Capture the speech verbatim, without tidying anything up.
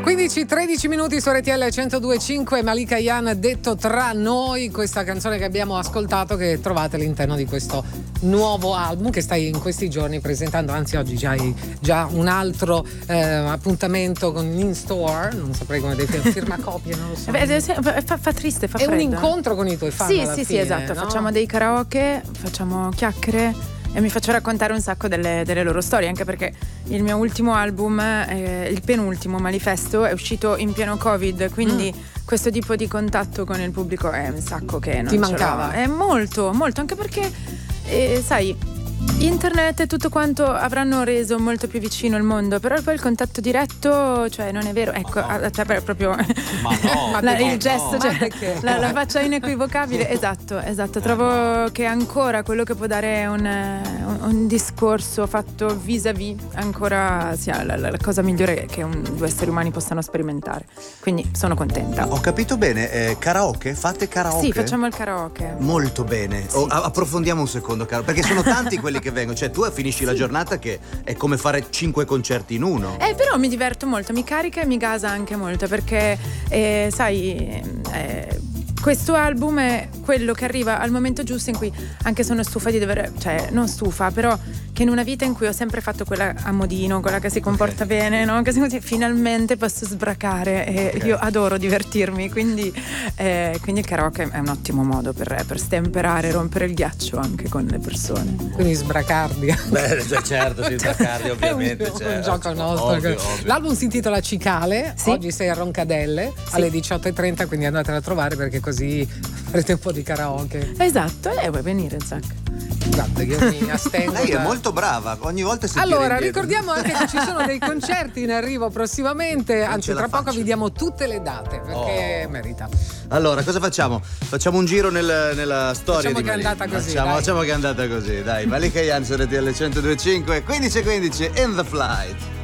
quindici tredici minuti su R T L centodue e cinque. Malika Ayane, detto tra noi, questa canzone che abbiamo ascoltato, che trovate all'interno di questo nuovo album che stai in questi giorni presentando, anzi oggi già hai già un altro eh, appuntamento con in store, non saprei come definire, firma copie, non lo so. Beh, fa, fa triste, fa è freddo. È un incontro con i tuoi fan. Sì, alla sì, fine, sì, esatto, no? Facciamo dei karaoke, facciamo chiacchiere e mi faccio raccontare un sacco delle, delle loro storie, anche perché il mio ultimo album, eh, il penultimo, Manifesto, è uscito in pieno Covid, quindi mm. questo tipo di contatto con il pubblico è un sacco che non ti ce mancava? l'ho. È molto, molto, anche perché eh, sai, internet e tutto quanto avranno reso molto più vicino il mondo, però poi il contatto diretto, cioè non è vero, ecco, Ma no. a te è proprio Ma no, la, no, il gesto, no. cioè, la, la faccia inequivocabile, esatto, esatto, trovo che ancora quello che può dare un, un, un discorso fatto vis-à-vis ancora sia la, la, la cosa migliore che un, due esseri umani possano sperimentare, quindi sono contenta. Ho capito bene, eh, karaoke? Fate karaoke? Sì, facciamo il karaoke. Molto bene. Sì. Oh, approfondiamo un secondo, caro, perché sono tanti quelli che vengono, cioè tu finisci sì. la giornata che è come fare cinque concerti in uno. Eh, però mi diverto molto, mi carica e mi gasa anche molto, perché eh, sai, eh, questo album è quello che arriva al momento giusto in cui anche sono stufa di dover, cioè non stufa, però che in una vita in cui ho sempre fatto quella a modino, quella che si comporta okay. bene, no? Che si, finalmente posso sbracare e okay. io adoro divertirmi, quindi, eh, quindi il karaoke è un ottimo modo per, per stemperare, rompere il ghiaccio anche con le persone. Quindi sbracardi. Beh, certo, sì, sbracardi ovviamente. È un, certo. un gioco nostro. Ovvio, ovvio. L'album si intitola Cicale, sì. oggi sei a Roncadelle sì. alle diciotto e trenta, quindi andatela a trovare perché così farete un po' di karaoke. Esatto, e eh, vuoi venire, Zac? Guarda, io mi astengo. Lei da... è molto brava, ogni volta si Allora, ricordiamo anche che ci sono dei concerti in arrivo prossimamente, non anzi tra poco faccio. vi diamo tutte le date perché oh. merita. Allora, cosa facciamo? Facciamo un giro nel, nella storia facciamo di che Malika. è andata così. Facciamo, dai. facciamo che è andata così, dai. Malika Ayane su R T L centodue e cinque, quindici e quindici in the flight.